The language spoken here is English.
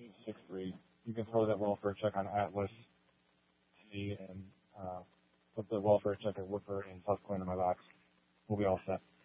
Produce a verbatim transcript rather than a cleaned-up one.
six three. You can throw that welfare check on Atlas and uh, put the welfare check at Woofer and Susquehanna in my box. We'll be all set.